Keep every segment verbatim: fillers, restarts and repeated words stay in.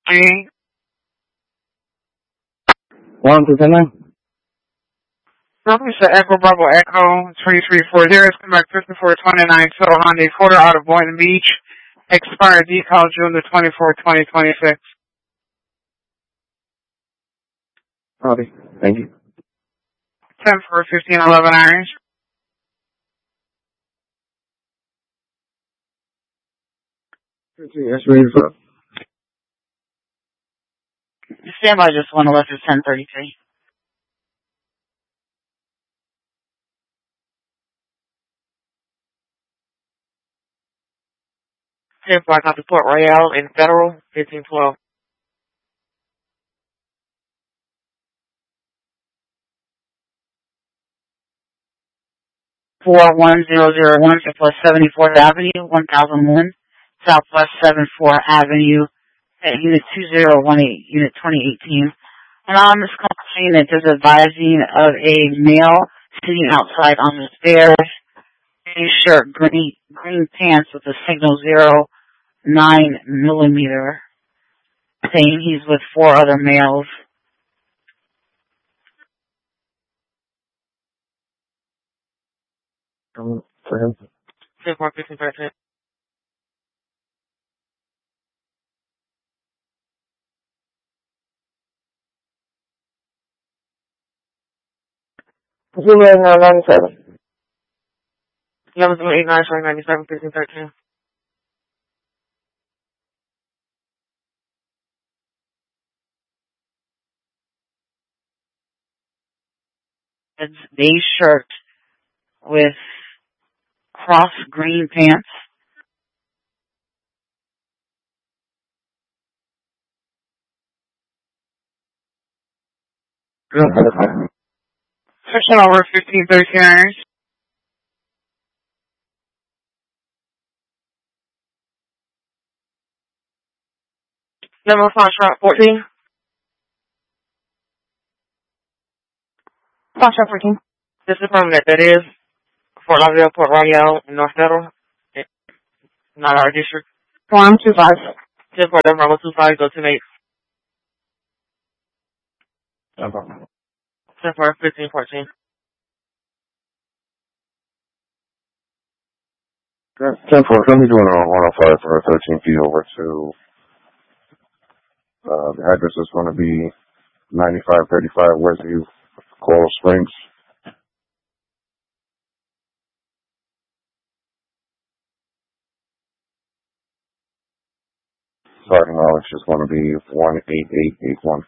Hey. One to ten nine. This is Echo Bravo Echo three three four zero. Come back fifty-four twenty-nine. Total Hyundai Porter out of Boynton Beach. Expired decal June the twenty-fourth, twenty twenty-six. Okay. Thank you. ten for fifteen eleven Irish. Yes, ready for. Stand by just one eleven ten thirty-three. ten for copy Port Royale in Federal fifteen twelve. four one zero zero one Southwest seventy-fourth Avenue, one thousand one, Southwest seventy-fourth Avenue, at Unit two zero one eight, Unit twenty eighteen. Anonymous complaint that is advising of a male sitting outside on the stairs, green shirt, green, green pants with a signal zero nine millimeter, saying he's with four other males. Um, for him. ten for fifteen thirteen. Zero nine nine seven. eleven zero eight nine showing ninety-seven fifteen thirteen. It's beige shirt with cross green pants. Section over fifteen thirteen Irish. Number five shot fourteen. Five shot fourteen. This is permanent. That is Fort Lauderdale, Port Royale, in North Federal. Not our district. Form two five. ten for Bravo two five, go to eight. No problem. ten for fifteen fourteen. ten four, let me do it on one oh five for thirteen feet over to, uh, the address is going to be ninety-five thirty-five Westview, Coral Springs. Starting knowledge is going to be one eight eight eight one.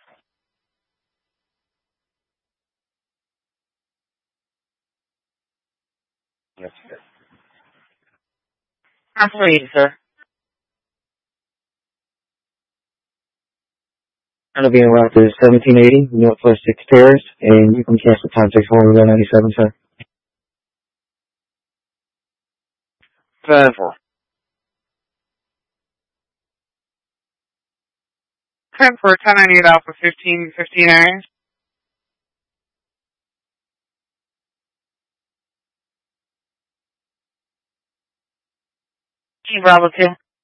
Yes. Absolutely, sir. That'll be in route to seventeen eighty, Northwest six Terrace, and you can cancel time six one ninety-seven, sir. ten four. ten for ten ninety-eight Alpha fifteen fifteen Irish. G Bravo two.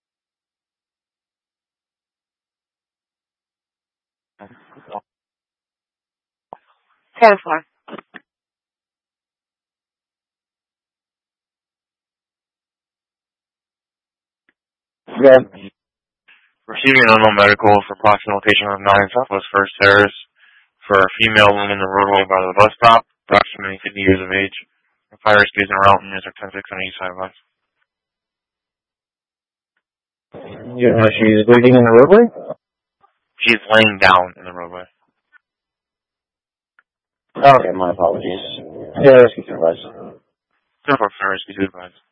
ten four. Yeah. Receiving unknown medical for approximate location of nine Southwest First Terrace for a female woman in the roadway by the bus stop, approximately fifty years of age. The fire escape en route and is ten six on each side of us. You know, she's bleeding in the roadway? She's laying down in the roadway. Okay, my apologies. Yeah, rescue supervisor. ten four, fire rescue supervisor.